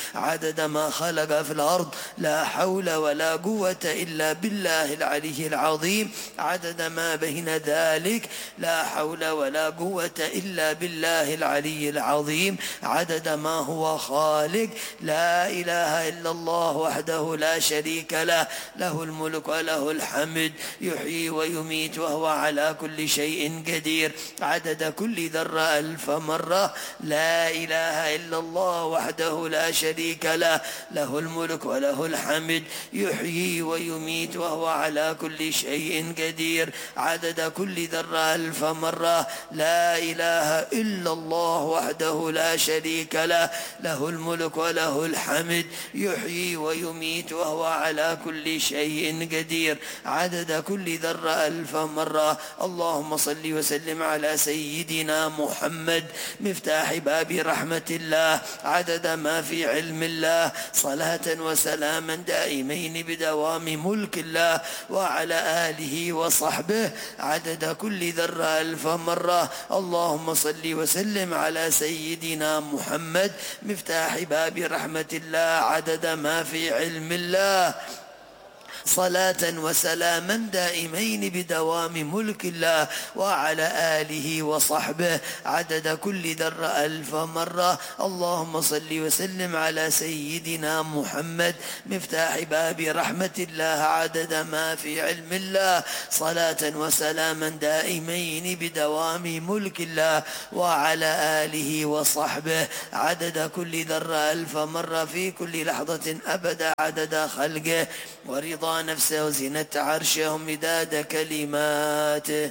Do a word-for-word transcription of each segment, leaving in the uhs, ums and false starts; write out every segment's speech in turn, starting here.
عدد ما خلق في الأرض، لا حول ولا قوة إلا بالله العلي العظيم، عدد ما بين ذلك، لا حول ولا قوة إلا بالله العلي العظيم، عدد ما هو خالق، لا إله إلا الله وحده لا شريك له، له الملك وله الحمد، يحيي ويميت وهو على كل شيء قدير، عدد كل ذرة ألف مرة، لا إله إلا الله وحده لا شريك له، له الملك وله الحمد، يحيي ويميت وهو على كل شيء قدير، عدد كل ذرة ألف مرة، لا إله إلا الله وحده لا شريك له، له الملك وله الحمد، يحيي ويميت وهو على كل شيء قدير، عدد كل ذرة ألف مرة. اللهم صل وسلم على سيدنا محمد مفتاح باب رحمة الله، عدد ما في علم الله، صلاة وسلاما دائمين بدوام ملك الله، وعلى آله وصحبه عدد كل ذرة ألف مرة. اللهم صل وسلم على سيدنا محمد مفتاح باب رحمة الله، عدد ما في علم الله، صلاة وسلاما دائمين بدوام ملك الله، وعلى آله وصحبه عدد كل ذرة ألف مرة. اللهم صل وسلم على سيدنا محمد مفتاح باب رحمة الله، عدد ما في علم الله، صلاة وسلاما دائمين بدوام ملك الله، وعلى آله وصحبه عدد كل ذرة ألف مرة في كل لحظة أبدا، عدد خلقه ورضا نفسه وزنة عرشه ومداد كلماته.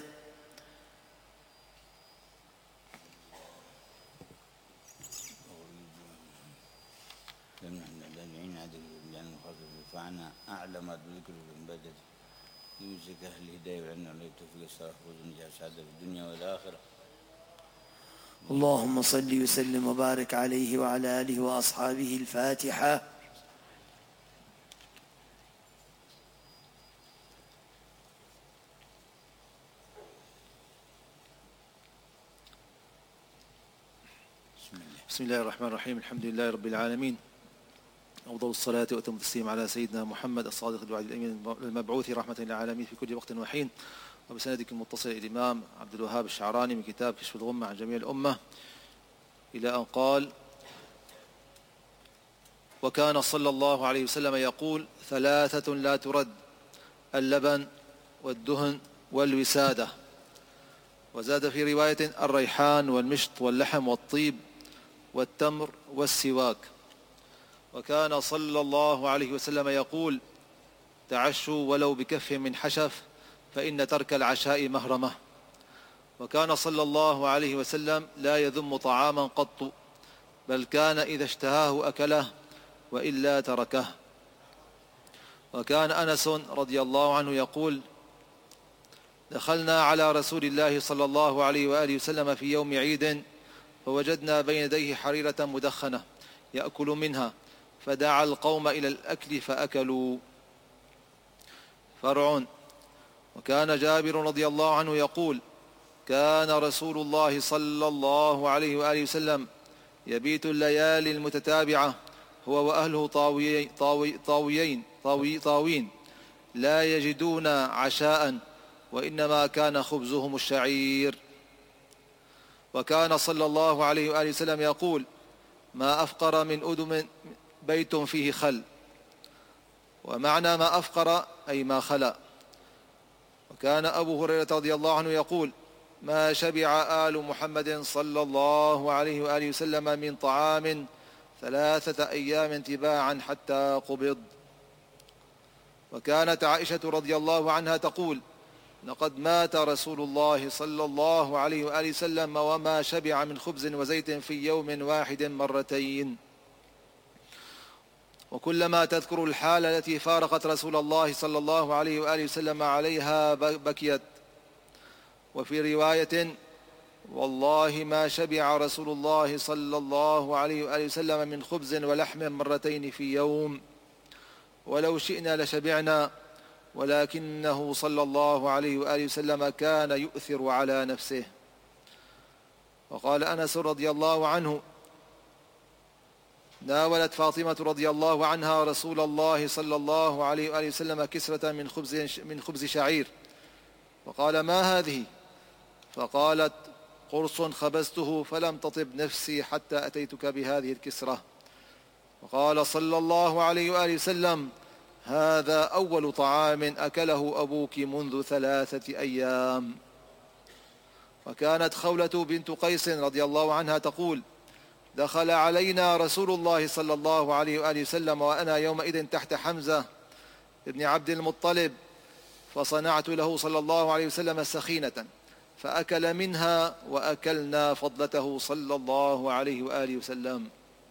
أعلم الذكر والمبدد يوزك أهل الهداية والعلم والتوفيق والصلاح والنجاة والسعادة في الدنيا والآخرة. اللهم صل وسلم وبارك عليه وعلى آله وأصحابه. الفاتحة. بسم الله الرحمن الرحيم. الحمد لله رب العالمين، أفضل الصلاة وأتم التسليم على سيدنا محمد الصادق الوعد الأمين المبعوث رحمة للعالمين في كل وقت وحين، وبسندك المتصل إلى الإمام عبد الوهاب الشعراني من كتاب كشف الغمة عن جميع الأمة إلى أن قال: وكان صلى الله عليه وسلم يقول: ثلاثة لا ترد، اللبن والدهن والوسادة. وزاد في رواية: الريحان والمشط واللحم والطيب والتمر والسواك. وكان صلى الله عليه وسلم يقول: تعشوا ولو بكف من حشف، فإن ترك العشاء مهرمة. وكان صلى الله عليه وسلم لا يذم طعاما قط، بل كان إذا اشتهاه أكله وإلا تركه. وكان أنس رضي الله عنه يقول: دخلنا على رسول الله صلى الله عليه وآله وسلم في يوم عيد، فوجدنا بين يديه حريرة مدخنة يأكل منها، فدعا القوم إلى الأكل فأكلوا. فرع. وكان جابر رضي الله عنه يقول: كان رسول الله صلى الله عليه وآله وسلم يبيت الليالي المتتابعة هو وأهله طاويين, طاوي طاويين طاوي طاوين لا يجدون عشاء، وإنما كان خبزهم الشعير. وكان صلى الله عليه وآله وسلم يقول: ما أفقر من أدم بيت فيه خل. ومعنى ما أفقر أي ما خلا. وكان أبو هريرة رضي الله عنه يقول: ما شبع آل محمد صلى الله عليه وآله وسلم من طعام ثلاثة أيام تباعا حتى قبض. وكانت عائشة رضي الله عنها تقول: لقد مات رسول الله صلى الله عليه وآله وسلم وما شبع من خبز وزيت في يوم واحد مرتين. وكلما تذكر الحالة التي فارقت رسول الله صلى الله عليه وآله وسلم عليها بكيت. وفي رواية: والله ما شبع رسول الله صلى الله عليه وآله وسلم من خبز ولحم مرتين في يوم، ولو شئنا لشبعنا، ولكنه صلى الله عليه وآله وسلم كان يؤثر على نفسه. وقال أنس رضي الله عنه: ناولت فاطمة رضي الله عنها رسول الله صلى الله عليه وآله وسلم كسرة من خبز, من خبز شعير، فقال: ما هذه؟ فقالت: قرص خبزته فلم تطب نفسي حتى أتيتك بهذه الكسرة. فقال صلى الله عليه وآله وسلم: هذا أول طعام أكله أبوك منذ ثلاثة أيام. وكانت خولة بنت قيس رضي الله عنها تقول: دخل علينا رسول الله صلى الله عليه وآله وسلم وأنا يومئذ تحت حمزة ابن عبد المطلب، فصنعت له صلى الله عليه وسلم سخينة فأكل منها وأكلنا فضلته صلى الله عليه وآله وسلم.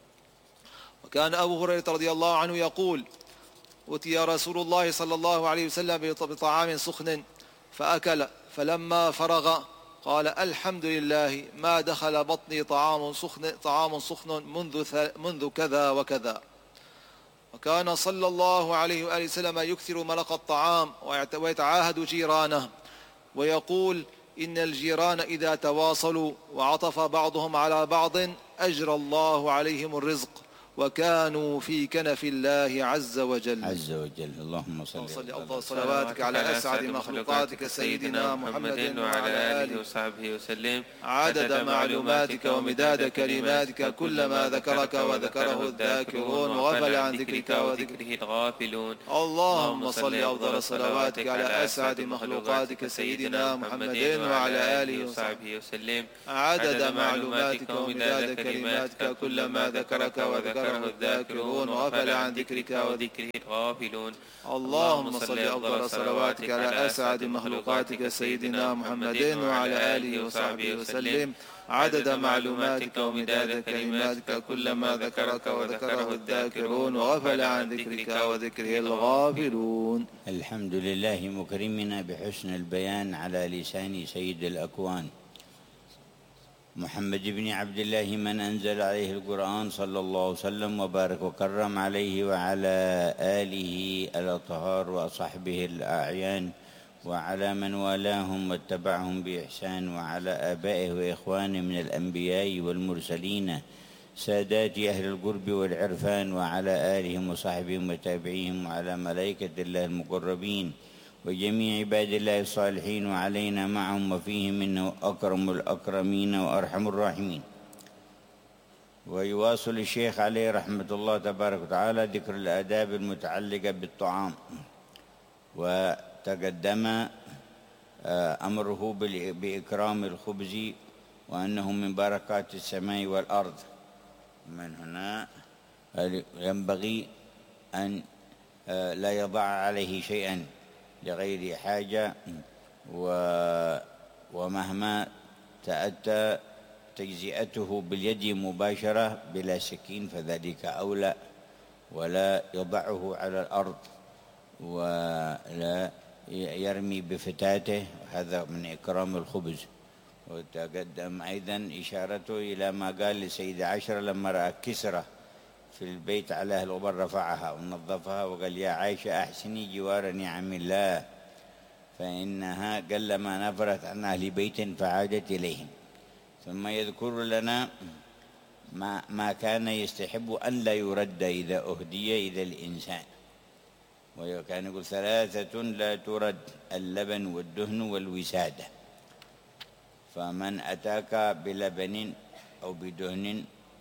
وكان أبو هريرة رضي الله عنه يقول: أتي رسول الله صلى الله عليه وسلم بطعام سخن فأكل، فلما فرغ قال: الحمد لله ما دخل بطني طعام سخن, طعام سخن منذ, منذ كذا وكذا. وكان صلى الله عليه وآله وسلم يكثر ملق الطعام ويتعاهد جيرانه، ويقول: إن الجيران إذا تواصلوا وعطف بعضهم على بعض أجرى الله عليهم الرزق، وكانوا في كنف الله عز وجل عز وجل. اللهم صل الله صلواتك على أسعد مخلوقاتك سيدنا محمد وعلى آله وصحبه وسلم عدد معلوماتك ومداد كلماتك، كلما ذكرك وذكره الذاكرون وغفل عن ذكرك وذكره الغافلون. اللهم صل أفضل صلواتك على أسعد مخلوقاتك سيدنا محمد وعلى آله وصحبه وسلم عدد معلوماتك ومداد كلماتك، كلما ذكرك وذكره الذاكرون وغفل عن ذكرك وذكره الغافلون. اللهم صل أفضل صلواتك على أسعد مخلوقاتك سيدنا محمد وعلى آله وصحبه وسلم عدد معلوماتك ومداد كلماتك، كلما ذكرك وذكره الذاكرون وغفل عن ذكرك وذكره الغافلون. الحمد لله مكرمنا بحسن البيان على لسان سيد الأكوان محمد بن عبد الله من أنزل عليه القرآن صلى الله وسلم وبارك وكرم عليه وعلى آله الأطهار وصحبه الأعيان وعلى من والاهم واتبعهم بإحسان وعلى آبائه وإخوانه من الأنبياء والمرسلين سادات أهل القرب والعرفان وعلى آلهم وصحبهم وتابعيهم وعلى ملائكة الله المقربين وجميع عباد الله الصالحين وعلينا معهم وفيهم إنه أكرم الأكرمين وأرحم الراحمين. ويواصل الشيخ عليه رحمة الله تبارك وتعالى ذكر الآداب المتعلقة بالطعام، وتقدم أمره بإكرام الخبز وأنه من بركات السماء والأرض. من هنا ينبغي أن لا يضع عليه شيئا لغير حاجة، ومهما تأتى تجزئته باليد مباشرة بلا سكين فذلك أولى، ولا يضعه على الأرض ولا يرمي بفتاته، هذا من إكرام الخبز. وتقدم أيضا إشارته إلى ما قال لسيد عائشة لما رأى كسرة في البيت على أهل الغبر رفعها ونظفها وقال: يا عائشة أحسني جوار نعم الله، فإنها قلما نفرت عن أهل بيت فعادت إليهم. ثم يذكر لنا ما, ما كان يستحب أن لا يرد إذا أهدي إلى الإنسان، وكان يقول: ثلاثة لا ترد: اللبن والدهن والوسادة. فمن أتاك بلبن أو بدهن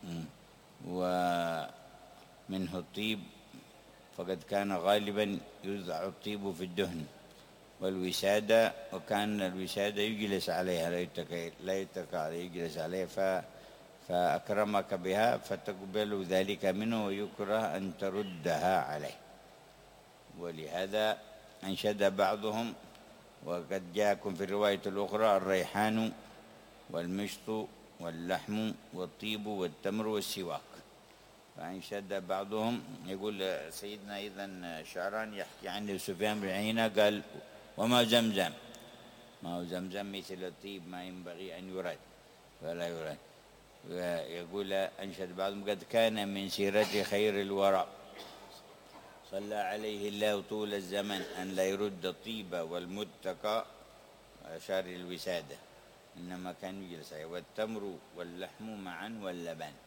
ومنه الطيب فقد كان غالبا يوضع الطيب في الدهن، والوسادة وكان الوسادة يجلس عليها لا يتكى لا يتكى عليه يجلس عليها، فأكرمك بها فتقبل ذلك منه ويكره أن تردها عليه. ولهذا أنشد بعضهم، وقد جاءكم في الرواية الأخرى: الريحان والمشط واللحم والطيب والتمر والسواك. فأنشد بعضهم، يقول سيدنا إذن شعران يحكي عن سفيان بن عيينة قال: وما زمزم، ما هو زمزم مثل الطيب ما ينبغي أن يرد فلا يرد. يقول أنشد بعضهم: قد كان من سيرة خير الورى صلى عليه الله طول الزمن أن لا يرد الطيب والمتقى، أشار الوسادة، إنما كان يجلس، والتمر واللحم معا واللبن.